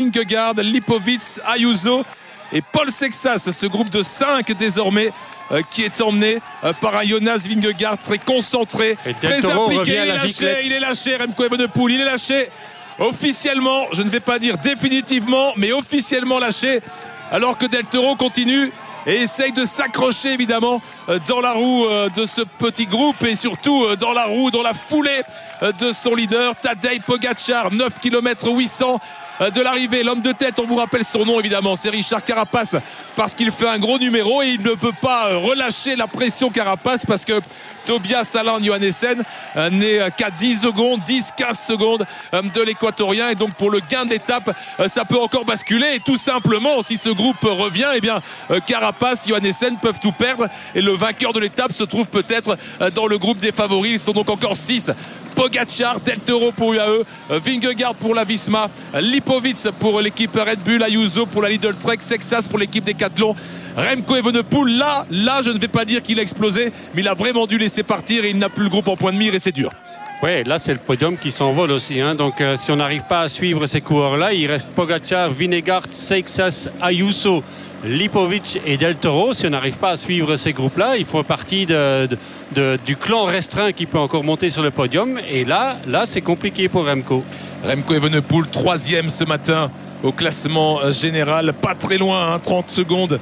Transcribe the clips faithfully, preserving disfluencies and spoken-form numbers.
Vingegaard, Lipovic, Ayuso et Paul Sexas. Ce groupe de cinq désormais euh, qui est emmené euh, par un Jonas Vingegaard très concentré, très impliqué. Il est lâché, il est lâché, Remco Evenepoel, il est lâché officiellement, je ne vais pas dire définitivement, mais officiellement lâché, alors que Del Toro continue et essaye de s'accrocher évidemment dans la roue de ce petit groupe et surtout dans la roue, dans la foulée de son leader Tadej Pogačar. Neuf kilomètres huit cents de l'arrivée, l'homme de tête, on vous rappelle son nom évidemment, c'est Richard Carapace, parce qu'il fait un gros numéro et il ne peut pas relâcher la pression Carapace, parce que Tobias Alain Johannessen n'est qu'à dix secondes, dix quinze secondes de l'équatorien, et donc pour le gain de l'étape ça peut encore basculer, et tout simplement si ce groupe revient, eh bien Carapace, Johannessen peuvent tout perdre et le vainqueur de l'étape se trouve peut-être dans le groupe des favoris. Ils sont donc encore six. Pogačar, Del Toro pour U A E, Vingegaard pour la Visma, Lipovic pour l'équipe Red Bull, Ayuso pour la Lidl Trek, Sexas pour l'équipe Decathlon, Remco Evenepoel. Là, là, je ne vais pas dire qu'il a explosé, mais il a vraiment dû laisser partir et il n'a plus le groupe en point de mire et c'est dur. Oui, là c'est le podium qui s'envole aussi, hein. Donc euh, si on n'arrive pas à suivre ces coureurs-là, il reste Pogačar, Vingegaard, Sexas, Ayuso, Lipovic et Del Toro. Si on n'arrive pas à suivre ces groupes-là, il faut partie de, de, de, du clan restreint qui peut encore monter sur le podium. Et là, là c'est compliqué pour Remco. Remco Evenepoel, troisième ce matin au classement général, pas très loin, hein, trente secondes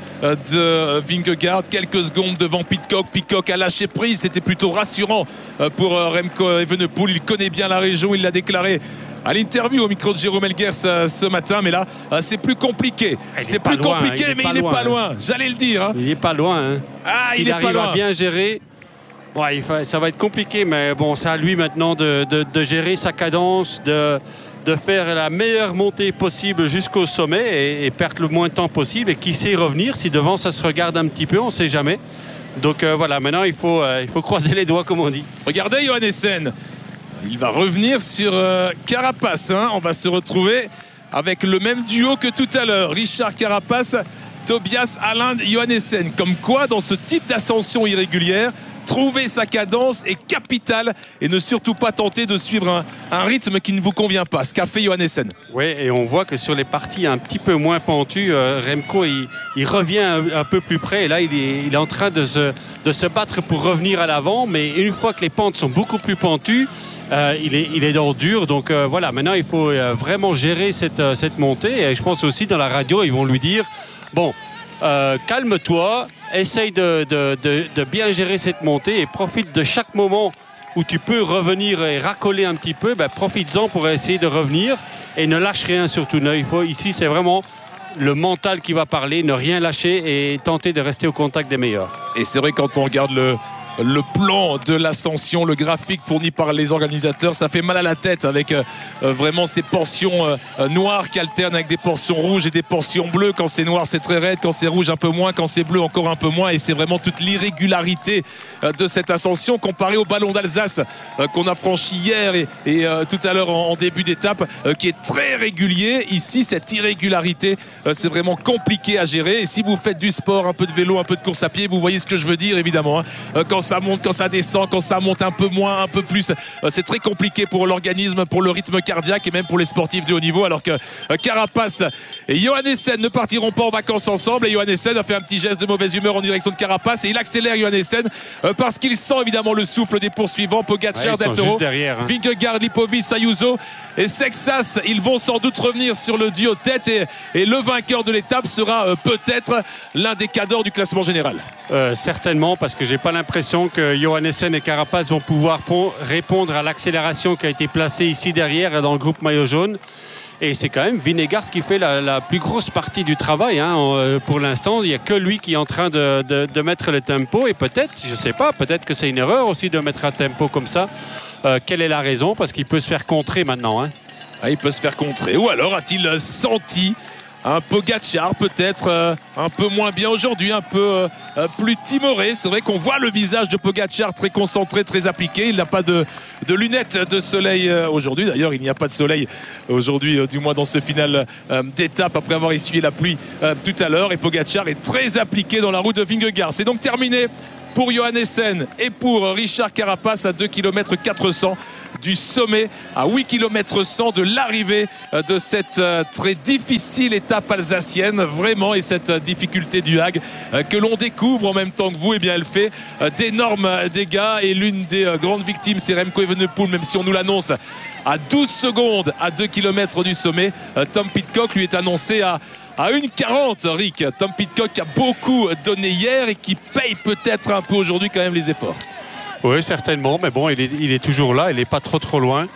de Vingegaard, quelques secondes devant Pidcock. Pidcock a lâché prise, c'était plutôt rassurant pour Remco Evenepoel. Il connaît bien la région, il l'a déclaré à l'interview au micro de Jérôme Elguers ce matin, mais là c'est plus compliqué. C'est plus loin, compliqué, il mais pas il n'est loin, pas hein. loin. J'allais le dire. Hein. Il n'est pas loin. Hein. Ah, S'il il est arrive pas loin. à bien gérer, ouais, il fa... ça va être compliqué, mais bon, c'est à lui maintenant de, de, de gérer sa cadence, de, de faire la meilleure montée possible jusqu'au sommet et, et perdre le moins de temps possible. Et qui sait revenir, si devant ça se regarde un petit peu, on ne sait jamais. Donc euh, voilà, maintenant il faut, euh, il faut croiser les doigts, comme on dit. Regardez Johannessen. Il va revenir sur euh, Carapace. Hein. On va se retrouver avec le même duo que tout à l'heure. Richard Carapace, Tobias Alain Johannessen. Comme quoi, dans ce type d'ascension irrégulière, trouver sa cadence est capital et ne surtout pas tenter de suivre un, un rythme qui ne vous convient pas. Ce qu'a fait Johannessen. Oui, et on voit que sur les parties un petit peu moins pentues, euh, Remco, il, il revient un, un peu plus près. Et là, il est, il est en train de se, de se battre pour revenir à l'avant. Mais une fois que les pentes sont beaucoup plus pentues, Euh, il, est, il est dans le dur, donc euh, voilà, maintenant il faut euh, vraiment gérer cette, euh, cette montée. Et je pense aussi dans la radio, ils vont lui dire bon, euh, calme-toi, essaye de, de, de, de bien gérer cette montée et profite de chaque moment où tu peux revenir et racoler un petit peu. Ben, profites-en pour essayer de revenir et ne lâche rien surtout. Il faut, ici, c'est vraiment le mental qui va parler, ne rien lâcher et tenter de rester au contact des meilleurs. Et c'est vrai, quand on regarde le. Le plan de l'ascension, le graphique fourni par les organisateurs, ça fait mal à la tête avec euh, vraiment ces portions euh, noires qui alternent avec des portions rouges et des portions bleues. Quand c'est noir, c'est très raide. Quand c'est rouge, un peu moins. Quand c'est bleu, encore un peu moins. Et c'est vraiment toute l'irrégularité euh, de cette ascension comparée au ballon d'Alsace euh, qu'on a franchi hier et, et euh, tout à l'heure en, en début d'étape, euh, qui est très régulier. Ici, cette irrégularité, euh, c'est vraiment compliqué à gérer. Et si vous faites du sport, un peu de vélo, un peu de course à pied, vous voyez ce que je veux dire, évidemment. Hein. Euh, quand ça monte, quand ça descend, quand ça monte un peu moins, un peu plus, c'est très compliqué pour l'organisme, pour le rythme cardiaque et même pour les sportifs de haut niveau, alors que Carapace et Johannessen ne partiront pas en vacances ensemble. Et Johannessen a fait un petit geste de mauvaise humeur en direction de Carapace et il accélère Johannessen parce qu'il sent évidemment le souffle des poursuivants. Pogačar, ouais, Del Toro, hein. Vingegaard, Lipovic, Ayuso et Sexas. Ils vont sans doute revenir sur le duo tête et, et le vainqueur de l'étape sera euh, peut-être l'un des cadors du classement général. Euh, certainement, parce que j'ai pas l'impression que Johannessen et Carapace vont pouvoir répondre à l'accélération qui a été placée ici derrière dans le groupe maillot jaune. Et c'est quand même Vingegaard qui fait la, la plus grosse partie du travail, hein. Pour l'instant, il n'y a que lui qui est en train de, de, de mettre le tempo. Et peut-être, je ne sais pas, peut-être que c'est une erreur aussi de mettre un tempo comme ça. Euh, quelle est la raison? Parce qu'il peut se faire contrer maintenant, hein. Ah, il peut se faire contrer. Ou alors a-t-il senti un Pogačar peut-être euh, un peu moins bien aujourd'hui, un peu euh, plus timoré. C'est vrai qu'on voit le visage de Pogačar très concentré, très appliqué. Il n'a pas de, de lunettes de soleil euh, aujourd'hui. D'ailleurs, il n'y a pas de soleil aujourd'hui, euh, du moins dans ce final euh, d'étape, après avoir essuyé la pluie euh, tout à l'heure. Et Pogačar est très appliqué dans la route de Vingegaard. C'est donc terminé pour Johannessen et pour Richard Carapace à deux kilomètres quatre cents du sommet, à huit kilomètres cent de l'arrivée de cette très difficile étape alsacienne, vraiment, et cette difficulté du Hague que l'on découvre en même temps que vous, eh bien elle fait d'énormes dégâts, et l'une des grandes victimes c'est Remco Evenepoel, même si on nous l'annonce à douze secondes à deux kilomètres du sommet. Tom Pidcock lui est annoncé à à une quarante, Rick. Tom Pidcock qui a beaucoup donné hier et qui paye peut-être un peu aujourd'hui quand même les efforts. Oui, certainement, mais bon, il est, il est toujours là, il n'est pas trop trop loin.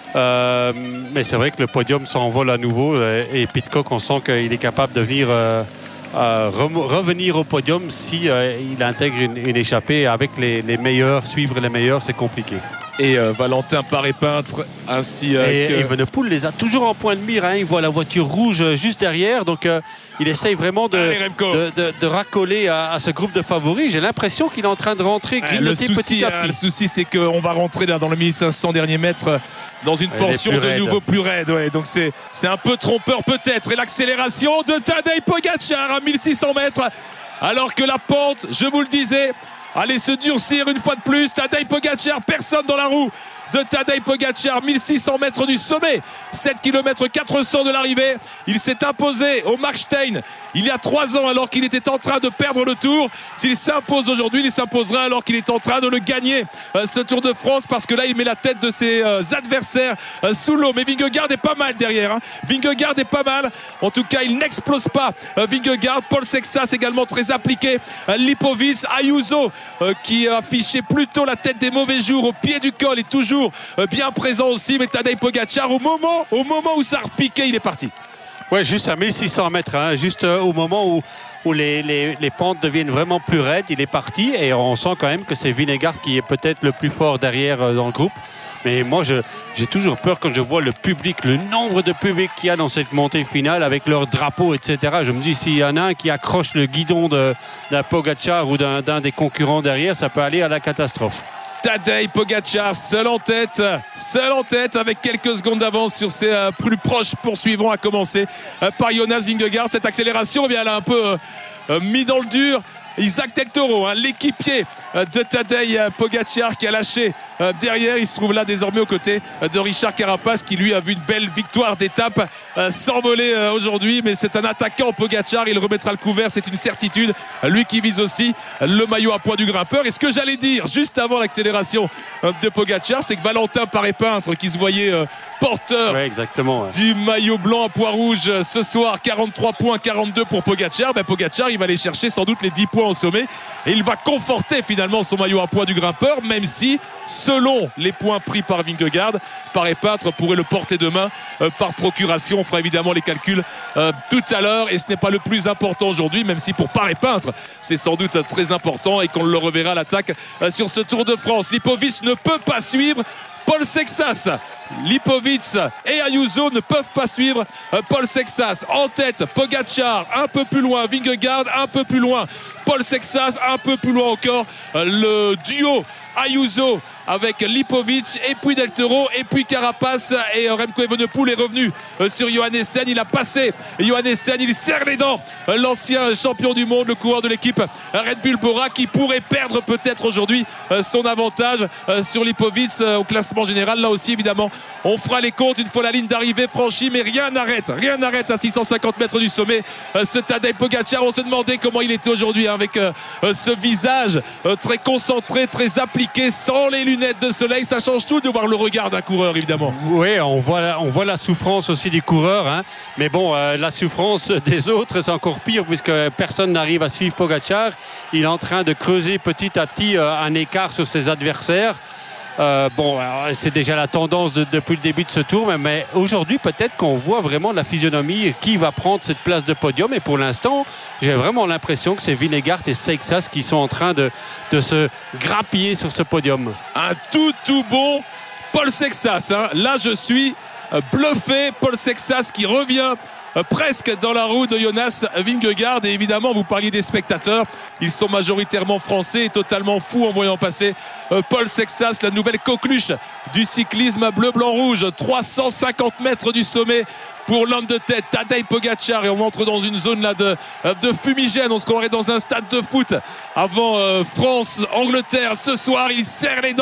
Euh, mais c'est vrai que le podium s'envole à nouveau, et Pidcock, on sent qu'il est capable de venir euh, euh, re revenir au podium si euh, il intègre une, une échappée. Avec les, les meilleurs, suivre les meilleurs, c'est compliqué. Et euh, Valentin Paré-Peintre ainsi euh, et que... Evenepoel les a toujours en point de mire, hein. Il voit la voiture rouge juste derrière, donc euh, il essaye vraiment de, Allez, de, de, de racoler à, à ce groupe de favoris. J'ai l'impression qu'il est en train de rentrer, grignoter le souci, petit à petit. Le souci, c'est qu'on va rentrer là, dans le mille cinq cents derniers mètres dans une Elle portion de raide. nouveau plus raide. Ouais, donc c'est un peu trompeur peut-être. Et l'accélération de Tadej Pogačar à mille six cents mètres, alors que la pente, je vous le disais, allez se durcir une fois de plus. Tadej Pogačar, personne dans la roue de Tadej Pogačar, mille six cents mètres du sommet, sept kilomètres quatre cents de l'arrivée. Il s'est imposé au Markstein il y a trois ans alors qu'il était en train de perdre le Tour. S'il s'impose aujourd'hui, il s'imposera alors qu'il est en train de le gagner, euh, ce Tour de France, parce que là il met la tête de ses euh, adversaires euh, sous l'eau. Mais Vingegaard est pas mal derrière, hein. Vingegaard est pas mal, en tout cas il n'explose pas. euh, Vingegaard, Paul Sexas également très appliqué, euh, Lipovic, Ayuso euh, qui affichait plutôt la tête des mauvais jours au pied du col, est toujours euh, bien présent aussi. Mais Tadej Pogačar, au moment, au moment où ça repiquait, il est parti. Ouais, juste à mille six cents mètres, hein, juste euh, au moment où, où les, les, les pentes deviennent vraiment plus raides, il est parti, et on sent quand même que c'est Vingegaard qui est peut-être le plus fort derrière euh, dans le groupe. Mais moi, j'ai toujours peur quand je vois le public, le nombre de public qu'il y a dans cette montée finale avec leurs drapeaux, et cetera. Je me dis, s'il y en a un qui accroche le guidon d'un Pogačar ou d'un des concurrents derrière, ça peut aller à la catastrophe. Tadej Pogačar, seul en tête, seul en tête avec quelques secondes d'avance sur ses euh, plus proches poursuivants, à commencer euh, par Jonas Vingegaard. Cette accélération, eh bien, elle a un peu euh, euh, mis dans le dur Isaac Del Toro, hein, l'équipier euh, de Tadej Pogačar, qui a lâché euh, derrière. Il se trouve là désormais aux côtés euh, de Richard Carapaz, qui lui a vu une belle victoire d'étape euh, s'envoler euh, aujourd'hui. Mais c'est un attaquant, Pogačar, il remettra le couvert, c'est une certitude. Lui qui vise aussi le maillot à poids du grimpeur. Et ce que j'allais dire juste avant l'accélération euh, de Pogačar, c'est que Valentin Paré-Peintre, qui se voyait euh, porteur ouais, exactement, ouais. du maillot blanc à poids rouge euh, ce soir, quarante-trois points, quarante-deux pour Pogačar. Ben, Pogačar, il va aller chercher sans doute les dix points au sommet, et il va conforter finalement son maillot à poids du grimpeur, même si, selon les points pris par Vingegaard, Paré-Peintre pourrait le porter demain euh, par procuration. On fera évidemment les calculs euh, tout à l'heure, et ce n'est pas le plus important aujourd'hui, même si pour Paré-Peintre c'est sans doute très important, et qu'on le reverra à l'attaque euh, sur ce Tour de France. Lipovic ne peut pas suivre Paul Sexas. Lipovic et Ayuso ne peuvent pas suivre Paul Sexas. En tête, Pogačar un peu plus loin, Vingegaard un peu plus loin, Paul Sexas un peu plus loin encore. Le duo Ayuso avec Lipovic, et puis Del Toro, et puis Carapaz, et Remco Evenepoel est revenu sur Johannessen. Il a passé Johannessen, il serre les dents, l'ancien champion du monde, le coureur de l'équipe Red Bull Bora, qui pourrait perdre peut-être aujourd'hui son avantage sur Lipovic au classement général. Là aussi évidemment on fera les comptes une fois la ligne d'arrivée franchie, mais rien n'arrête, rien n'arrête à six cent cinquante mètres du sommet ce Tadej Pogačar. On se demandait comment il était aujourd'hui, hein, avec euh, ce visage euh, très concentré, très appliqué, sans les lunettes de soleil. Ça change tout de voir le regard d'un coureur, évidemment. Oui, on voit, on voit la souffrance aussi du coureur, hein. Mais bon, euh, la souffrance des autres, c'est encore pire, puisque personne n'arrive à suivre Pogačar. Il est en train de creuser petit à petit euh, un écart sur ses adversaires. Euh, bon, c'est déjà la tendance de, depuis le début de ce tour, mais, mais aujourd'hui peut-être qu'on voit vraiment la physionomie, qui va prendre cette place de podium. Et pour l'instant, j'ai vraiment l'impression que c'est Vingegaard et Sexas qui sont en train de, de se grappiller sur ce podium. Un tout tout bon Paul Sexas, hein. Là je suis bluffé. Paul Sexas qui revient presque dans la roue de Jonas Vingegaard. Et évidemment, vous parliez des spectateurs, ils sont majoritairement français et totalement fous en voyant passer Paul Sexas, la nouvelle coqueluche du cyclisme bleu-blanc-rouge. Trois cent cinquante mètres du sommet pour l'homme de tête, Tadej Pogačar, et on entre dans une zone là de, de fumigène. On se croirait dans un stade de foot avant euh, France-Angleterre ce soir. Il serre les dents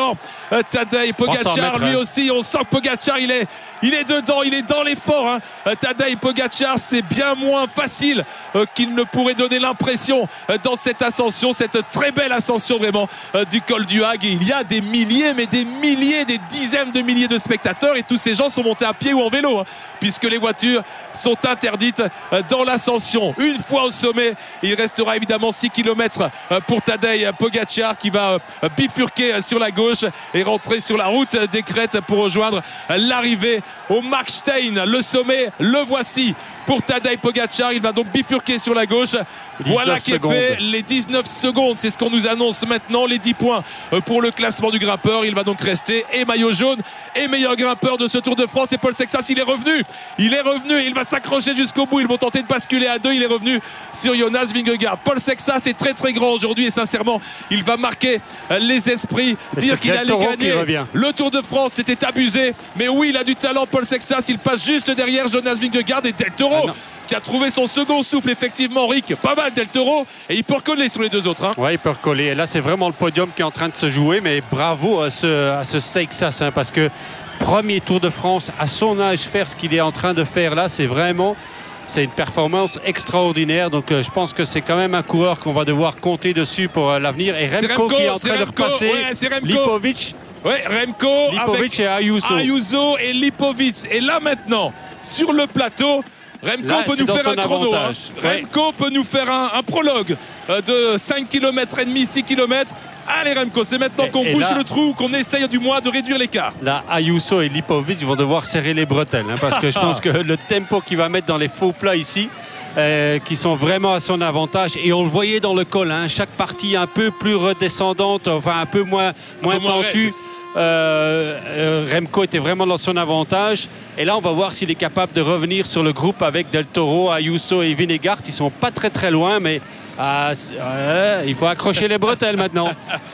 euh, Tadej Pogačar, lui aussi, on sent que Pogačar il est, il est dedans, il est dans l'effort, hein. euh, Tadej Pogačar, c'est bien moins facile euh, qu'il ne pourrait donner l'impression euh, dans cette ascension, cette très belle ascension vraiment euh, du col du Hague. Et il y a des milliers, mais des milliers, des dizaines de milliers de spectateurs, et tous ces gens sont montés à pied ou en vélo, hein, puisque les voitures sont interdites euh, dans l'ascension. Une fois au sommet, il restera évidemment six kilomètres euh, pour Tadej Pogačar qui va euh, bifurquer sur la gauche et rentrer sur la route des crêtes pour rejoindre l'arrivée au Markstein. Le sommet, le voici pour Tadej Pogačar. Il va donc bifurquer sur la gauche. Voilà qui est fait, les dix-neuf secondes, c'est ce qu'on nous annonce maintenant, les dix points pour le classement du grimpeur. Il va donc rester et maillot jaune et meilleur grimpeur de ce Tour de France. Et Paul Sexas, il est revenu, il est revenu et il va s'accrocher jusqu'au bout. Ils vont tenter de basculer à deux, il est revenu sur Jonas Vingegaard. Paul Sexas est très très grand aujourd'hui et sincèrement, il va marquer les esprits. Et dire qu'il allait gagner le Tour de France, c'était abusé, mais oui, il a du talent. Paul Sexas, il passe juste derrière Jonas Vingegaard et Del Toro, ah qui a trouvé son second souffle, effectivement. Rick, pas mal Del Toro, et il peut recoller sur les deux autres, hein. Oui, il peut recoller. Et là, c'est vraiment le podium qui est en train de se jouer, mais bravo à ce, à ce Sexas, hein, parce que premier Tour de France, à son âge, faire ce qu'il est en train de faire là, c'est vraiment... c'est une performance extraordinaire. Donc euh, je pense que c'est quand même un coureur qu'on va devoir compter dessus pour euh, l'avenir. Et Remco, Remco qui est en train est de repasser, ouais, Lipovic. Ouais, Remco, Lipovic et Ayuso. Ayuso et Lipovic. Et là maintenant, sur le plateau, Remco là, peut nous faire un chrono. Hein. Ouais. Remco peut nous faire un, un prologue euh, de cinq kilomètres et demi, six kilomètres. Allez Remco, c'est maintenant qu'on bouche là, le trou, qu'on essaye du moins de réduire l'écart. Là, Ayuso et Lipovic vont devoir serrer les bretelles, hein, parce que je pense que le tempo qu'il va mettre dans les faux plats ici, euh, qui sont vraiment à son avantage, et on le voyait dans le col, hein, chaque partie un peu plus redescendante, enfin un peu moins, moins pentue. Euh, euh, Remco était vraiment dans son avantage, et là on va voir s'il est capable de revenir sur le groupe avec Del Toro, Ayuso et Vingegaard. Ils sont pas très très loin, mais ah, euh, il faut accrocher les bretelles maintenant.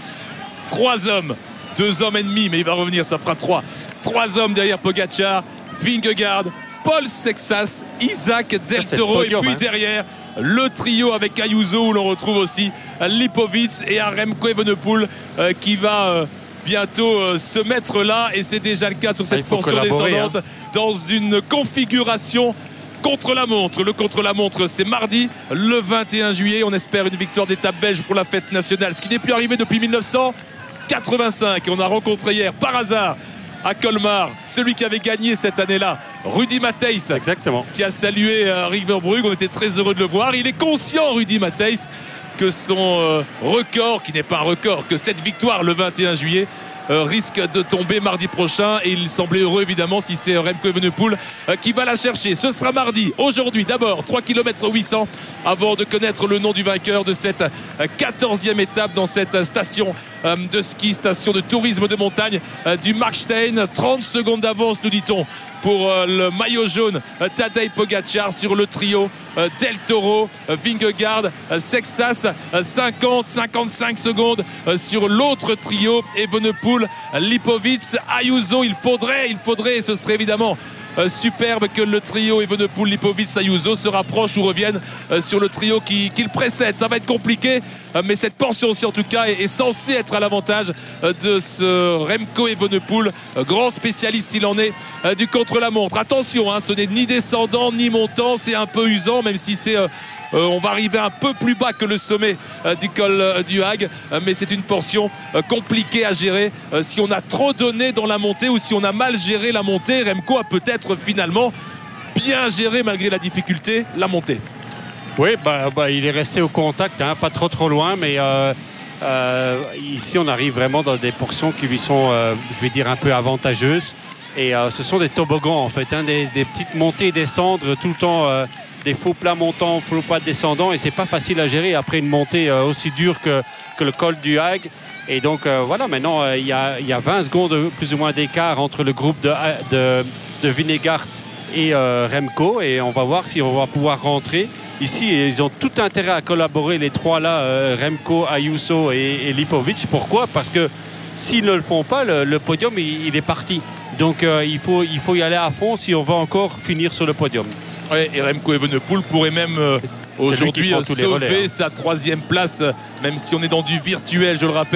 Trois hommes, deux hommes et demi, mais il va revenir, ça fera trois. Trois hommes derrière Pogačar, Vingegaard, Paul Sexas, Isaac Del Toro, podium, et puis hein. derrière le trio avec Ayuso où l'on retrouve aussi Lipovic et un Remco Evenepoel euh, qui va euh, bientôt euh, se mettre là, et c'est déjà le cas sur cette portion descendante, hein. dans une configuration contre la montre. Le contre-la-montre, c'est mardi, le vingt et un juillet. On espère une victoire d'étape belge pour la fête nationale, ce qui n'est plus arrivé depuis mille neuf cent quatre-vingt-cinq. Et on a rencontré hier, par hasard, à Colmar, celui qui avait gagné cette année-là, Rudy Matthijs. Exactement. Qui a salué euh, Riverbrugge. On était très heureux de le voir. Il est conscient, Rudy Matthijs, que son euh, record, qui n'est pas un record, que cette victoire le vingt et un juillet Euh, risque de tomber mardi prochain, et il semblait heureux évidemment si c'est Remco Evenepoel euh, qui va la chercher. Ce sera mardi. Aujourd'hui d'abord trois kilomètres huit cents avant de connaître le nom du vainqueur de cette euh, quatorzième étape dans cette station euh, de ski, station de tourisme de montagne euh, du Markstein. Trente secondes d'avance, nous dit-on, pour euh, le maillot jaune euh, Tadej Pogačar sur le trio euh, Del Toro, euh, Vingegaard, euh, Sexas. euh, cinquante à cinquante-cinq secondes euh, sur l'autre trio, Evenepoel, Lipovic, Ayuso. Il faudrait, il faudrait, et ce serait évidemment Euh, superbe que le trio Evenepoel, Lipovic, Ayuso se rapproche ou revienne euh, sur le trio qui, qui le précède. Ça va être compliqué, euh, mais cette portion-ci en tout cas est, est censée être à l'avantage euh, de ce Remco Evenepoel, euh, grand spécialiste s'il en est euh, du contre-la-montre. Attention, hein, ce n'est ni descendant ni montant, c'est un peu usant, même si c'est... Euh, Euh, on va arriver un peu plus bas que le sommet euh, du col euh, du Hague, euh, mais c'est une portion euh, compliquée à gérer. Euh, si on a trop donné dans la montée ou si on a mal géré la montée, Remco a peut-être finalement bien géré malgré la difficulté la montée. Oui, bah, bah, il est resté au contact, hein, pas trop trop loin, mais euh, euh, ici on arrive vraiment dans des portions qui lui sont, euh, je vais dire, un peu avantageuses. Et euh, ce sont des toboggans en fait, hein, des, des petites montées et descendre tout le temps. Euh, des faux plats montants, faux plats descendants, et c'est pas facile à gérer après une montée euh, aussi dure que, que le col du Hague. Et donc euh, voilà, maintenant il euh, y, y a vingt secondes plus ou moins d'écart entre le groupe de, de, de Vingegaard et euh, Remco, et on va voir si on va pouvoir rentrer ici. Ils ont tout intérêt à collaborer, les trois là, euh, Remco, Ayuso et, et Lipovic. Pourquoi? Parce que s'ils ne le font pas, le, le podium il, il est parti. Donc euh, il, faut, il faut y aller à fond si on veut encore finir sur le podium. Ouais, et Remco Evenepoel pourrait même euh, aujourd'hui sauver relais, hein. sa troisième place, même si on est dans du virtuel, je le rappelle.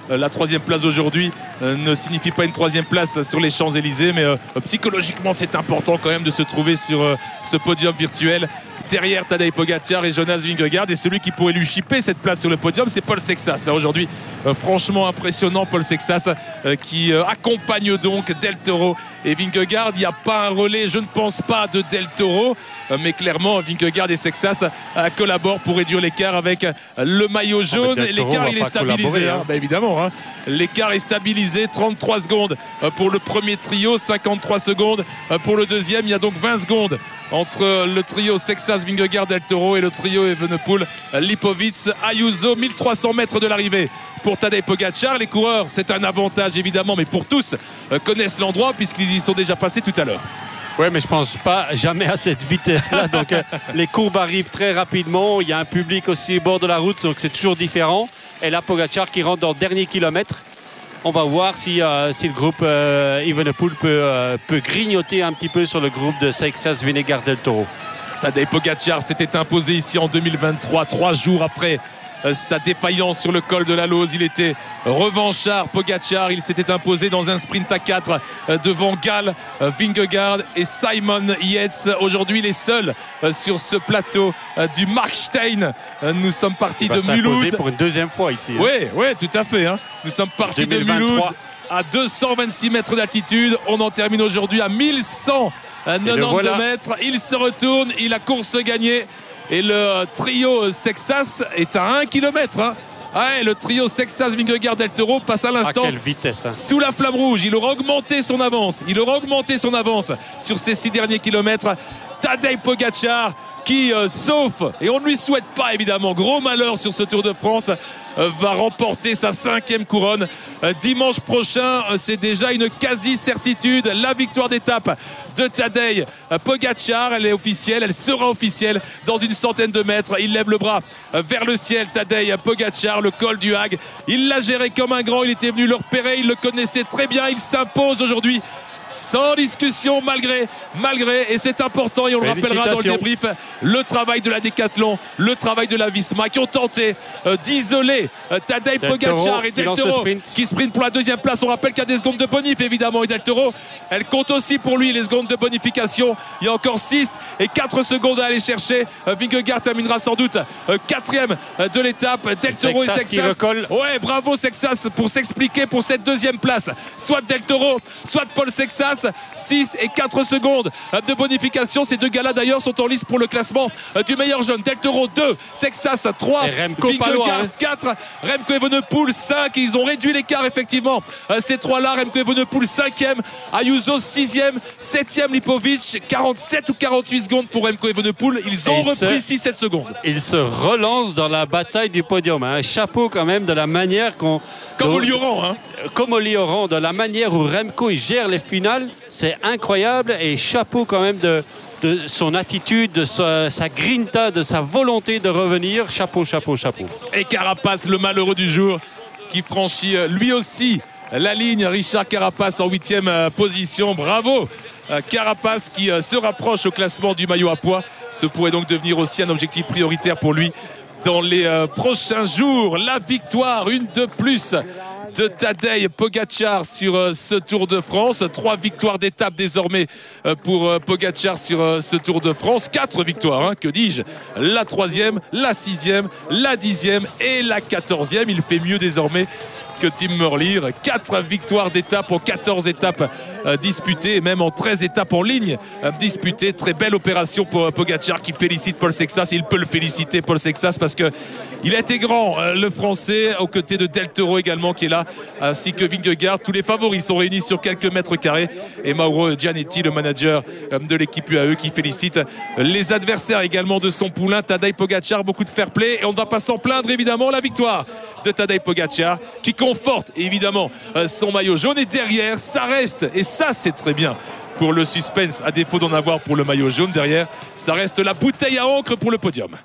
euh, la troisième place d'aujourd'hui euh, ne signifie pas une troisième place sur les Champs-Élysées, mais euh, psychologiquement c'est important quand même de se trouver sur euh, ce podium virtuel derrière Tadej Pogacar et Jonas Vingegaard. Et celui qui pourrait lui chipper cette place sur le podium, c'est Paul Sexas. Aujourd'hui, euh, franchement impressionnant, Paul Sexas euh, qui euh, accompagne donc Del Toro et Vingegaard. Il n'y a pas un relais, je ne pense pas, de Del Toro, euh, mais clairement Vingegaard et Sexas euh, collaborent pour réduire l'écart avec euh, le maillot jaune. Oh, l'écart il est stabilisé, hein. Hein. Bah, évidemment, hein. L'écart est stabilisé, trente-trois secondes euh, pour le premier trio, cinquante-trois secondes euh, pour le deuxième. Il y a donc vingt secondes entre le trio Sexas, Vingegaard, Del Toro et le trio Evenepoel, Lipovic, Ayuso. Mille trois cents mètres de l'arrivée pour Tadej Pogacar. Les coureurs, c'est un avantage évidemment, mais pour tous, euh, connaissent l'endroit puisqu'ils y sont déjà passés tout à l'heure. Oui, mais je pense pas jamais à cette vitesse-là. Donc euh, les courbes arrivent très rapidement. Il y a un public aussi au bord de la route, donc c'est toujours différent. Et là, Pogacar qui rentre dans le dernier kilomètre. On va voir si, euh, si le groupe euh, Evenepoel peut, euh, peut grignoter un petit peu sur le groupe de Sexas, Vingegaard, Del Toro. Tadej Pogacar s'était imposé ici en deux mille vingt-trois, trois jours après euh, sa défaillance sur le col de la Lose. Il était revanchard, Pogacar. Il s'était imposé dans un sprint à quatre euh, devant Gall, euh, Vingegaard et Simon Yates. Aujourd'hui, il est seul euh, sur ce plateau euh, du Markstein. Euh, nous sommes partis de Mulhouse. Pour une deuxième fois ici. Oui, hein. oui, tout à fait. Hein. Nous sommes partis de Mulhouse à deux cent vingt-six mètres d'altitude. On en termine aujourd'hui à mille cent quatre-vingt-dix voilà. mètres. Il se retourne, il a course gagnée. Et le trio Sexas est à un kilomètre. Hein. Ouais, le trio Sexas, Vingegaard, Del Toro passe à l'instant ah, quelle vitesse, hein. Sous la flamme rouge. Il aura augmenté son avance. Il aura augmenté son avance sur ces six derniers kilomètres. Tadej Pogacar qui, euh, sauf, et on ne lui souhaite pas évidemment, gros malheur sur ce Tour de France, euh, va remporter sa cinquième couronne. Euh, dimanche prochain, euh, c'est déjà une quasi-certitude. La victoire d'étape de Tadej Pogacar, elle est officielle, elle sera officielle dans une centaine de mètres. Il lève le bras euh, vers le ciel, Tadej Pogacar, le col du Hague. Il l'a géré comme un grand, il était venu le repérer, il le connaissait très bien, il s'impose aujourd'hui. Sans discussion, malgré, malgré, et c'est important, et on le rappellera dans le débrief, le travail de la Décathlon, le travail de la Visma, qui ont tenté euh, d'isoler euh, Tadej Pogacar et Del Toro, qui sprint pour la deuxième place. On rappelle qu'il y a des secondes de bonif, évidemment, et Del Toro, elle compte aussi pour lui les secondes de bonification. Il y a encore six et quatre secondes à aller chercher. Euh, Vingegaard terminera sans doute euh, quatrième euh, de l'étape. Del Toro et Sexas. Ouais, bravo Sexas pour s'expliquer pour cette deuxième place. Soit Del Toro, soit Paul Sexas. six et quatre secondes de bonification. Ces deux gars-là d'ailleurs sont en lice pour le classement du meilleur jeune. Del Toro deux, Sexas trois, Vingegaard quatre, Remco Evenepoel cinq. Ils ont réduit l'écart effectivement. Ces trois-là, Remco Evenepoel cinquième, Ayuso sixième, septième Lipovic, quarante-sept ou quarante-huit secondes pour Remco Evenepoel. Ils ont repris six sept secondes. Ils se relancent dans la bataille du podium. Hein. Chapeau quand même de la manière qu'on... Comme au Lioran, hein. Comme au Lioran, de la manière où Remco il gère les finales, c'est incroyable. Et chapeau quand même de, de son attitude, de sa, sa grinta, de sa volonté de revenir. Chapeau, chapeau, chapeau. Et Carapace, le malheureux du jour, qui franchit lui aussi la ligne. Richard Carapace en huitième position. Bravo Carapace qui se rapproche au classement du maillot à pois. Ce pourrait donc devenir aussi un objectif prioritaire pour lui dans les euh, prochains jours. La victoire, une de plus de Tadej Pogacar sur euh, ce Tour de France. Trois victoires d'étape désormais euh, pour euh, Pogacar sur euh, ce Tour de France. Quatre victoires, hein, que dis-je. La troisième, la sixième, la dixième et la quatorzième. Il fait mieux désormais que Tim Merlier. Quatre victoires d'étape en quatorze étapes euh, disputées, et même en treize étapes en ligne euh, disputées. Très belle opération pour euh, Pogacar qui félicite Paul Sexas. Il peut le féliciter, Paul Sexas, parce que il a été grand, euh, le Français, aux côtés de Del Toro également qui est là, ainsi que Vingegaard. Tous les favoris sont réunis sur quelques mètres carrés, et Mauro Gianetti, le manager euh, de l'équipe U A E, qui félicite les adversaires également de son poulain Tadej Pogacar. Beaucoup de fair play, et on ne va pas s'en plaindre évidemment. La victoire de Tadej Pogacar qui conforte évidemment son maillot jaune, et derrière ça reste, et ça c'est très bien pour le suspense, à défaut d'en avoir pour le maillot jaune, derrière ça reste la bouteille à encre pour le podium.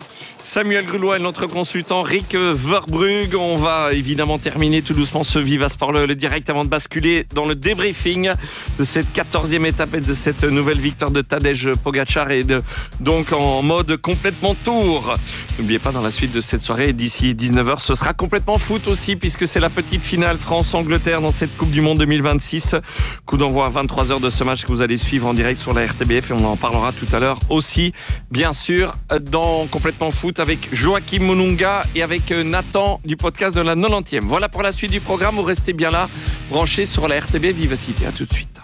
Samuel Grulois et notre consultant Rick Verbrugge. On va évidemment terminer tout doucement ce Viva Sport le, le direct avant de basculer dans le débriefing de cette quatorzième étape et de cette nouvelle victoire de Tadej Pogacar et de, donc en mode complètement tour. N'oubliez pas, dans la suite de cette soirée, d'ici dix-neuf heures, ce sera complètement foot aussi puisque c'est la petite finale France-Angleterre dans cette Coupe du Monde deux mille vingt-six. Coup d'envoi à vingt-trois heures de ce match que vous allez suivre en direct sur la R T B F et on en parlera tout à l'heure aussi, bien sûr, dans Complètement Foot avec Joachim Monunga et avec Nathan du podcast de la quatre-vingt-dixième. Voilà pour la suite du programme, vous restez bien là, branchés sur la R T B Vivacité. À tout de suite.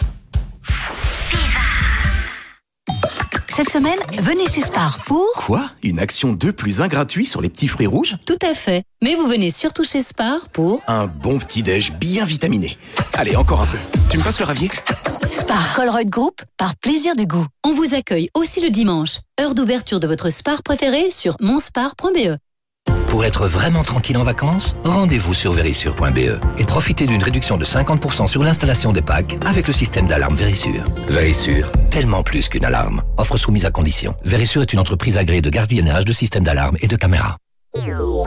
Cette semaine, venez chez Spar pour... Quoi ? Une action deux plus un gratuit sur les petits fruits rouges ? Tout à fait. Mais vous venez surtout chez Spar pour... Un bon petit-déj bien vitaminé. Allez, encore un peu. Tu me passes le ravier ? Spar Colruyt Group, par plaisir du goût. On vous accueille aussi le dimanche. Heure d'ouverture de votre Spar préféré sur monspar point b e. Pour être vraiment tranquille en vacances, rendez-vous sur Verisure point b e et profitez d'une réduction de cinquante pour cent sur l'installation des packs avec le système d'alarme Verisure. Verisure, tellement plus qu'une alarme. Offre soumise à condition. Verisure est une entreprise agréée de gardiennage, de système d'alarme et de caméras.